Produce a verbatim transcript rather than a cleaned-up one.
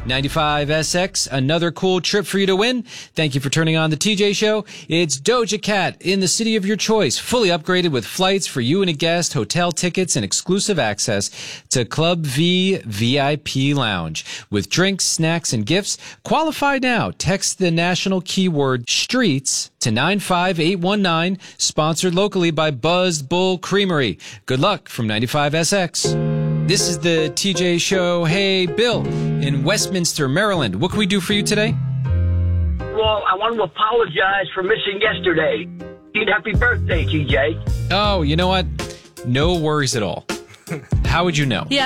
ninety-five S X, another cool trip for you to win. Thank you for turning on the T J Show. It's Doja Cat in the city of your choice, fully upgraded with flights for you and a guest, hotel tickets, and exclusive access to Club V V I P Lounge. With drinks, snacks, and gifts, qualify now. Text the national keyword STREETS to nine five eight one nine, sponsored locally by Buzzed Bull Creamery. Good luck from ninety-five S X. This is the T J Show. Hey, Bill, in Westminster, Maryland. What can we do for you today? Well, I want to apologize for missing yesterday. Happy birthday, T J. Oh, you know what? No worries at all. How would you know? Yeah.